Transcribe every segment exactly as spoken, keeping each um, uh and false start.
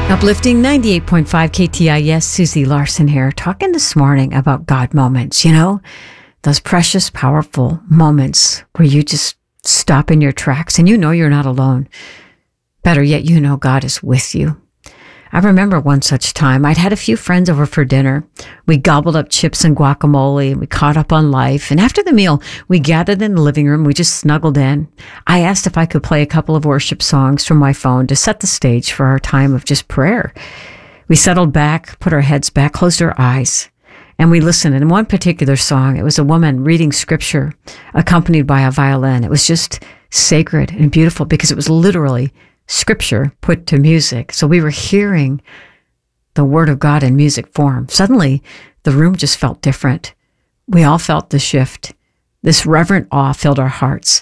Uplifting ninety-eight point five K T I S, Susie Larson here, talking this morning about God moments, you know, those precious, powerful moments where you just stop in your tracks and you know you're not alone. Better yet, you know God is with you. I remember one such time. I'd had a few friends over for dinner. We gobbled up chips and guacamole, and we caught up on life. And after the meal, we gathered in the living room. We just snuggled in. I asked if I could play a couple of worship songs from my phone to set the stage for our time of just prayer. We settled back, put our heads back, closed our eyes, and we listened. In one particular song, it was a woman reading scripture accompanied by a violin. It was just sacred and beautiful because it was literally scripture put to music. So we were hearing the word of God in music form. Suddenly, the room just felt different. We all felt the shift. This reverent awe filled our hearts.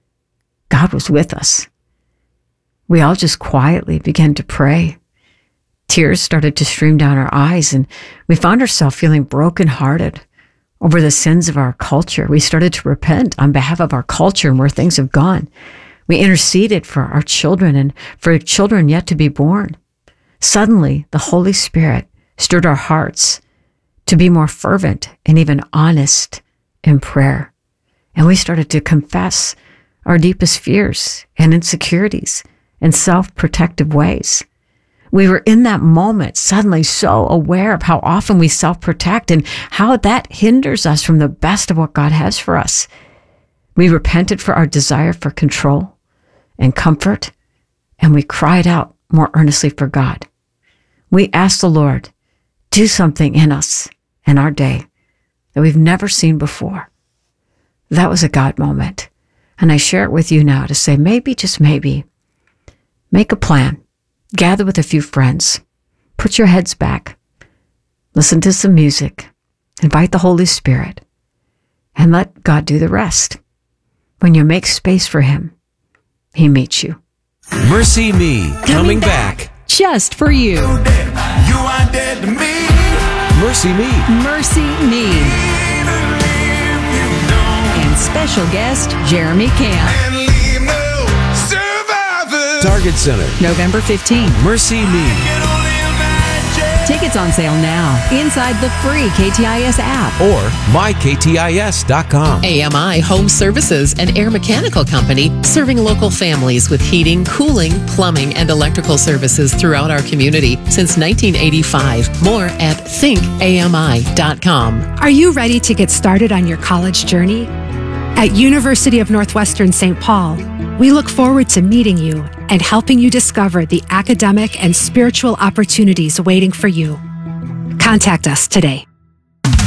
God was with us. We all just quietly began to pray. Tears started to stream down our eyes, and we found ourselves feeling brokenhearted over the sins of our culture. We started to repent on behalf of our culture and where things have gone. We interceded for our children and for children yet to be born. Suddenly, the Holy Spirit stirred our hearts to be more fervent and even honest in prayer. And we started to confess our deepest fears and insecurities in self-protective ways. We were in that moment suddenly so aware of how often we self-protect and how that hinders us from the best of what God has for us. We repented for our desire for control and comfort, and we cried out more earnestly for God. We asked the Lord, do something in us in our day that we've never seen before. That was a God moment, and I share it with you now to say maybe, just maybe, make a plan, gather with a few friends, put your heads back, listen to some music, invite the Holy Spirit, and let God do the rest. When you make space for Him, He meets you. Mercy Me, coming, coming back. back just for you. You are dead to me. Mercy Me. Mercy Me. And special guest, Jeremy Camp. Target Center, November fifteenth. Mercy Me. Tickets on sale now inside the free K T I S app or my K T I S dot com. A M I Home Services, an air mechanical company serving local families with heating, cooling, plumbing, and electrical services throughout our community since nineteen eighty-five. More at think A M I dot com. Are you ready to get started on your college journey? At University of Northwestern Saint Paul, we look forward to meeting you and helping you discover the academic and spiritual opportunities waiting for you. Contact us today.